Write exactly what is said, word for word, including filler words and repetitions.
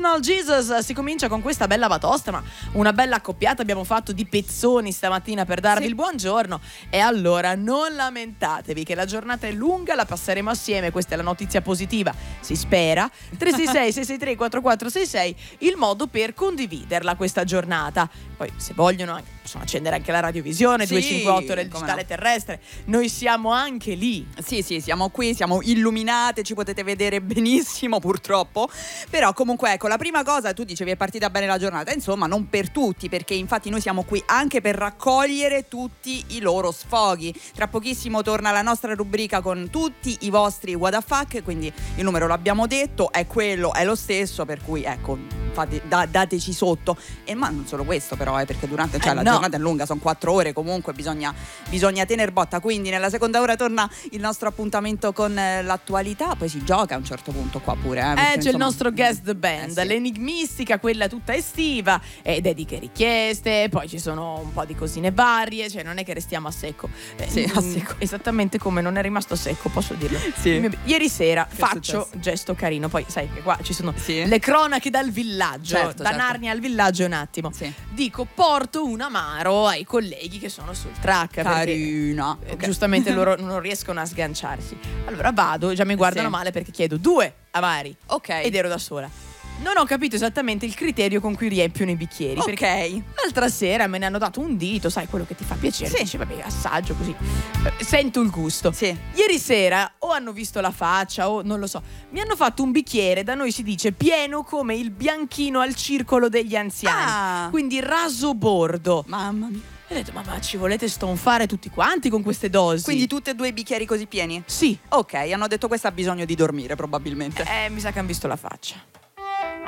Personal Jesus. Si comincia con questa bella batosta, ma una bella accoppiata abbiamo fatto di pezzoni stamattina per darvi sì. il buongiorno. E allora non lamentatevi che la giornata è lunga, la passeremo assieme, questa è la notizia positiva, si spera. Tre sei sei sei sei tre quattro quattro sei sei il modo per condividerla questa giornata. Poi se vogliono anche, possono accendere anche la radiovisione, sì, duecentocinquantotto del digitale no. terrestre, noi siamo anche lì. Sì, sì, siamo qui, siamo illuminate, ci potete vedere benissimo purtroppo, però comunque ecco, la prima cosa, tu dicevi è partita bene la giornata, insomma non per tutti, perché infatti noi siamo qui anche per raccogliere tutti i loro sfoghi. Tra pochissimo torna la nostra rubrica con tutti i vostri what the fuck, quindi il numero l'abbiamo detto, è quello, è lo stesso, per cui ecco, fate, da, dateci sotto. E ma non solo questo però, eh, perché durante cioè, eh, la no. giornata è lunga, sono quattro ore, comunque bisogna, bisogna tener botta, quindi nella seconda ora torna il nostro appuntamento con eh, l'attualità, poi si gioca a un certo punto qua pure, eh, perché, Eh, c'è insomma, il nostro guest band, eh, sì. l'enigmistica, quella tutta estiva, e dediche richieste, poi ci sono un po' di cosine varie, cioè non è che restiamo a secco. Eh, Sì, a secco. Esattamente come non è rimasto secco, posso dirlo. Sì. Ieri sera Che è faccio successo? gesto carino, poi sai che qua ci sono Sì. le cronache dal villaggio, Certo, da certo. Narnia al villaggio un attimo. Sì. Dico, porto un amaro ai colleghi che sono sul track. perché, Carina, eh, ok. giustamente loro non riescono a sganciarsi. Allora vado, già mi guardano Sì. male perché chiedo due amari. Ok. Ed ero da sola. Non ho capito esattamente il criterio con cui riempiono i bicchieri. Ok. Perché l'altra sera me ne hanno dato un dito, sai, quello che ti fa piacere. Sì. Dici, vabbè, assaggio così. Eh, Sento il gusto. Sì. Ieri sera o hanno visto la faccia o non lo so. Mi hanno fatto un bicchiere, da noi si dice pieno come il bianchino al circolo degli anziani. Ah. Quindi raso bordo. Mamma mia. E ho detto, ma, ma ci volete stonfare tutti quanti con queste dosi? Quindi tutti e due i bicchieri così pieni? Sì. Ok, hanno detto questa ha bisogno di dormire probabilmente. Eh, mi sa che hanno visto la faccia.